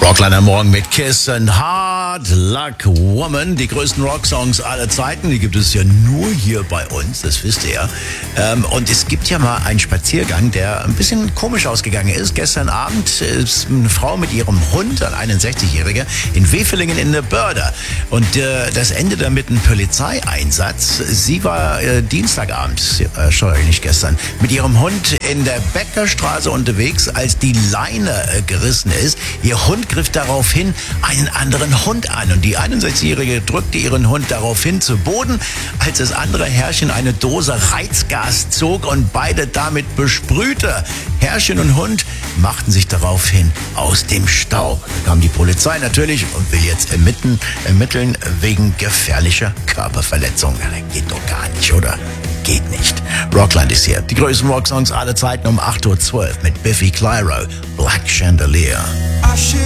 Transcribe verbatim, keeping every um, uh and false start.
Rockland am Morgen mit Kiss and Hard Luck Woman. Die größten Rocksongs aller Zeiten, die gibt es ja nur hier bei uns, das wisst ihr. Ähm, und es gibt ja mal einen Spaziergang, der ein bisschen komisch ausgegangen ist. Gestern Abend ist eine Frau mit ihrem Hund, ein einundsechzigjähriger, in Wevelingen in der Börde. Und äh, das endete mit einem Polizeieinsatz. Sie war äh, Dienstagabend, äh, sorry, nicht gestern, mit ihrem Hund in der Bäckerstraße unterwegs, als die Leine äh, gerissen ist. Ihr Hund griff daraufhin einen anderen Hund an und die einundsechzigjährige drückte ihren Hund daraufhin zu Boden, als das andere Herrchen eine Dose Reizgas zog und beide damit besprühte. Herrchen und Hund machten sich daraufhin aus dem Staub. Da kam die Polizei natürlich und will jetzt ermitteln, ermitteln wegen gefährlicher Körperverletzung. Ja, das geht doch gar nicht, oder? Geht nicht. Rockland ist hier. Die größten Rocksongs aller Zeiten um acht Uhr zwölf mit Biffy Clyro, Black Chandelier.